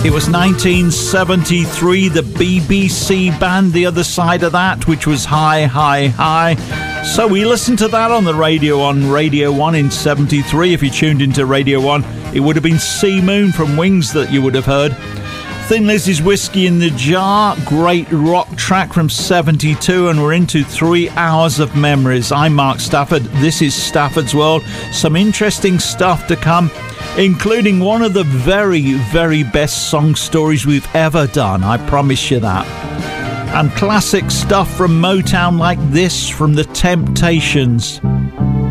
It was 1973, the BBC band, The Other Side of That, which was Hi, Hi, Hi. So we listened to that on the radio on Radio 1 in 73. If you tuned into Radio 1, it would have been Sea Moon from Wings that you would have heard. Thin Lizzy's Whiskey in the Jar, great rock track from 72, and we're into 3 hours of memories. I'm Mark Stafford. This is Stafford's World. Some interesting stuff to come, including one of the very, very best song stories we've ever done. I promise you that. And classic stuff from Motown like this from The Temptations.